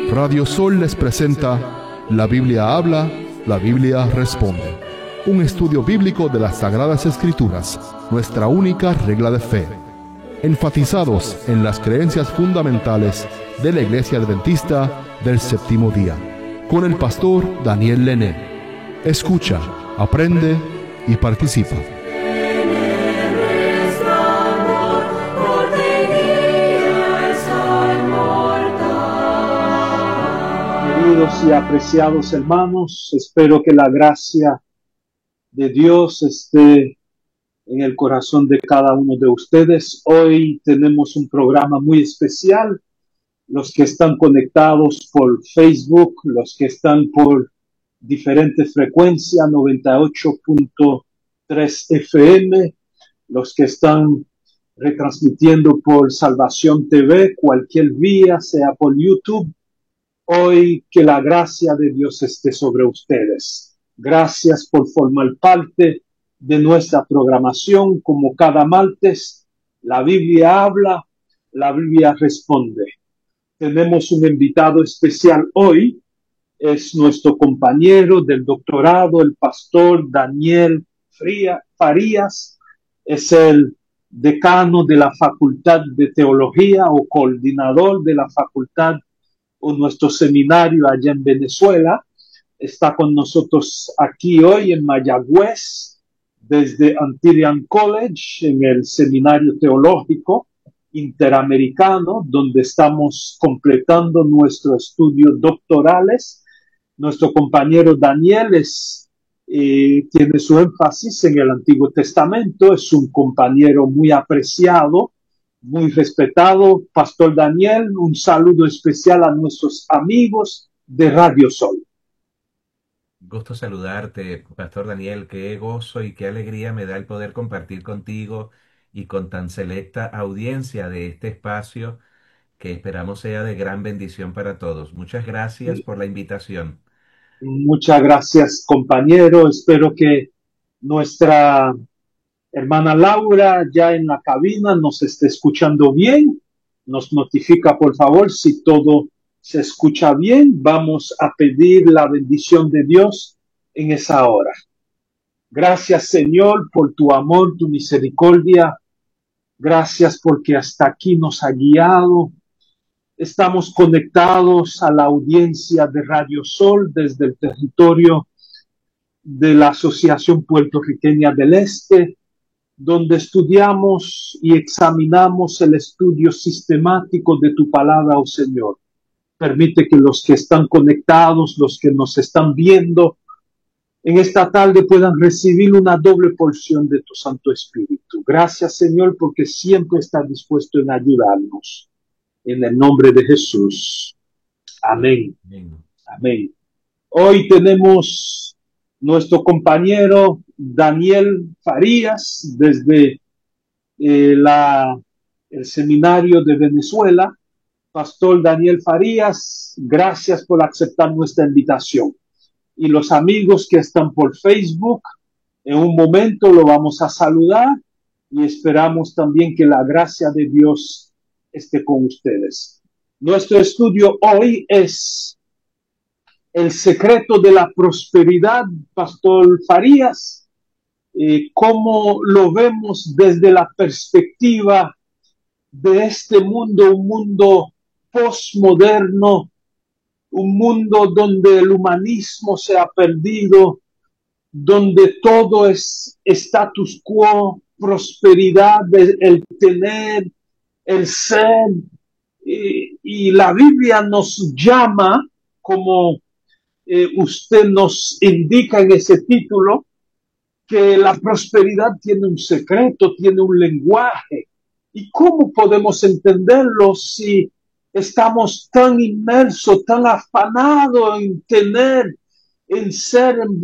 Radio Sol les presenta La Biblia habla, la Biblia responde. Un estudio bíblico de las Sagradas Escrituras, nuestra única regla de fe. Enfatizados en las creencias fundamentales de la Iglesia Adventista del Séptimo Día. Con el pastor Daniel Lené. Escucha, aprende y participa. Queridos y apreciados hermanos, espero que la gracia de Dios esté en el corazón de cada uno de ustedes. Hoy tenemos un programa muy especial. Los que están conectados por Facebook, los que están por diferentes frecuencias, 98.3 FM, los que están retransmitiendo por Salvación TV, cualquier vía, sea por YouTube. Hoy que la gracia de Dios esté sobre ustedes. Gracias por formar parte de nuestra programación. Como cada martes, la Biblia habla, la Biblia responde. Tenemos un invitado especial hoy. Es nuestro compañero del doctorado, el pastor Daniel Farías. Es el decano de la Facultad de Teología o coordinador de la facultad o nuestro seminario allá en Venezuela. Está con nosotros aquí hoy en Mayagüez, desde Antilian College, en el seminario teológico interamericano, donde estamos completando nuestros estudios doctorales. Nuestro compañero Daniel tiene su énfasis en el Antiguo Testamento, es un compañero muy apreciado, muy respetado. Pastor Daniel, un saludo especial a nuestros amigos de Radio Sol. Gusto saludarte, Pastor Daniel. Qué gozo y qué alegría me da el poder compartir contigo y con tan selecta audiencia de este espacio que esperamos sea de gran bendición para todos. Muchas gracias por la invitación. Muchas gracias, compañero. Espero que nuestra hermana Laura ya en la cabina nos esté escuchando bien. Nos notifica, por favor, si todo se escucha bien. Vamos a pedir la bendición de Dios en esa hora. Gracias, Señor, por tu amor, tu misericordia. Gracias porque hasta aquí nos ha guiado. Estamos conectados a la audiencia de Radio Sol desde el territorio de la Asociación Puertorriqueña del Este, donde estudiamos y examinamos el estudio sistemático de tu palabra, oh Señor. Permite que los que están conectados, los que nos están viendo en esta tarde puedan recibir una doble porción de tu Santo Espíritu. Gracias, Señor, porque siempre estás dispuesto en ayudarnos. En el nombre de Jesús. Amén. Amén. Amén. Hoy tenemos nuestro compañero Daniel Farías desde el seminario de Venezuela. Pastor Daniel Farías, gracias por aceptar nuestra invitación. Y los amigos que están por Facebook, en un momento lo vamos a saludar y esperamos también que la gracia de Dios esté con ustedes. Nuestro estudio hoy es el secreto de la prosperidad, Pastor Farías. ¿Cómo lo vemos desde la perspectiva de este mundo, un mundo postmoderno, un mundo donde el humanismo se ha perdido, donde todo es status quo, prosperidad, el tener, el ser, y la Biblia nos llama, como usted nos indica en ese título, que la prosperidad tiene un secreto, tiene un lenguaje. ¿Y cómo podemos entenderlo si estamos tan inmersos, tan afanados en tener, en ser, en